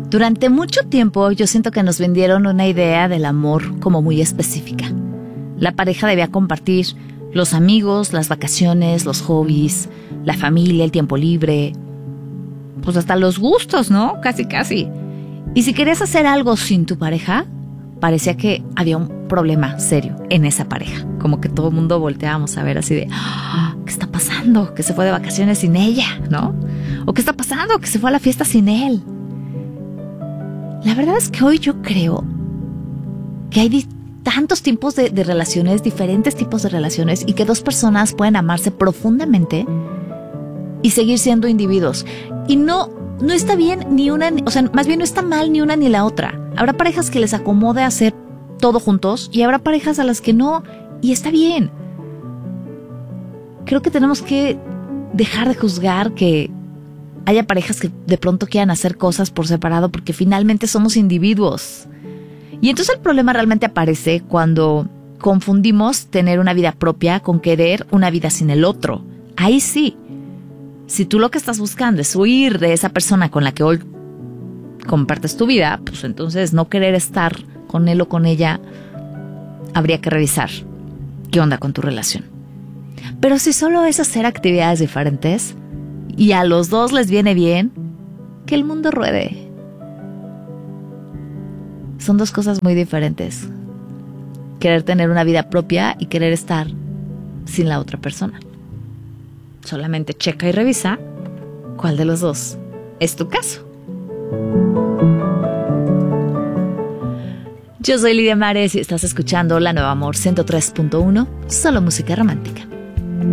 Durante mucho tiempo yo siento que nos vendieron una idea del amor como muy específica. La pareja debía compartir los amigos, las vacaciones, los hobbies, la familia, el tiempo libre, pues hasta los gustos, ¿no? Casi, casi. Y si querías hacer algo sin tu pareja, parecía que había un problema serio en esa pareja. Como que todo el mundo volteábamos a ver así de, ¿qué está pasando? Que se fue de vacaciones sin ella, ¿no? ¿O qué está pasando? Que se fue a la fiesta sin él. La verdad es que hoy yo creo que hay tantos tipos de relaciones, diferentes tipos de relaciones, y que dos personas pueden amarse profundamente y seguir siendo individuos. Y no está bien ni una, o sea, más bien no está mal ni una ni la otra. Habrá parejas que les acomode hacer todo juntos y habrá parejas a las que no, y está bien. Creo que tenemos que dejar de juzgar que haya parejas que de pronto quieran hacer cosas por separado, porque finalmente somos individuos. Y entonces el problema realmente aparece cuando confundimos tener una vida propia con querer una vida sin el otro. Ahí sí. Si tú lo que estás buscando es huir de esa persona con la que hoy compartes tu vida, pues entonces no querer estar con él o con ella, habría que revisar qué onda con tu relación. Pero si solo es hacer actividades diferentes y a los dos les viene bien, que el mundo ruede. Son dos cosas muy diferentes. Querer tener una vida propia y querer estar sin la otra persona. Solamente checa y revisa cuál de los dos es tu caso. Yo soy Lidia Mares y estás escuchando La Nueva Amor 103.1, solo música romántica.